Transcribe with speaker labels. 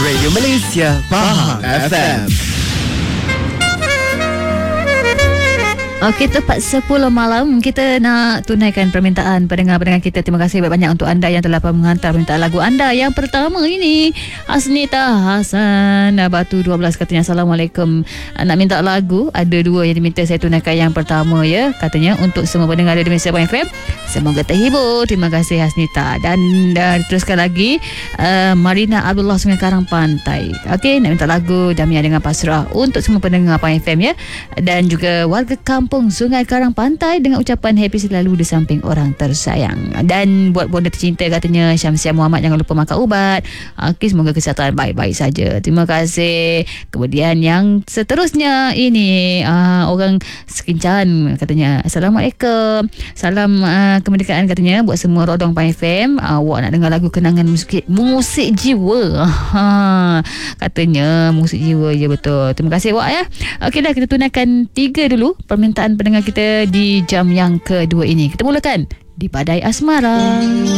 Speaker 1: Radio Malaysia, Faham FM.
Speaker 2: Okey, tepat 10 malam kita nak tunaikan permintaan pendengar-pendengar kita. Terima kasih banyak untuk anda yang telah menghantar permintaan lagu anda. Yang pertama ini Asnita Hasan Batu 12 katanya, Assalamualaikum, nak minta lagu. Ada dua yang diminta saya tunaikan. Yang pertama ya, katanya untuk semua pendengar Radio Malaysia FM, semoga terhibur. Terima kasih Asnita. Dan teruskan lagi Marina Abdullah Sungai Karang Pantai. Okey, nak minta lagu Damia dengan Pasrah untuk semua pendengar Pan FM ya. Dan juga warga Kampung Sungai Karang Pantai dengan ucapan happy selalu di samping orang tersayang. Dan buat bonda tercinta katanya Syamsiah Muhammad, jangan lupa makan ubat. Okey, semoga kesihatan baik-baik saja. Terima kasih. Kemudian yang seterusnya ini orang Sekincan katanya, Assalamualaikum, salam kemerdekaan katanya buat semua Rodong Pan FM. Awak nak dengar lagu kenangan musik jiwa. Katanya musik jiwa, ya betul. Terima kasih awak ya. Okey dah, kita tunaikan 3 dulu permintaan pendengar kita di jam yang kedua ini. Kita mulakan di Badai Asmara.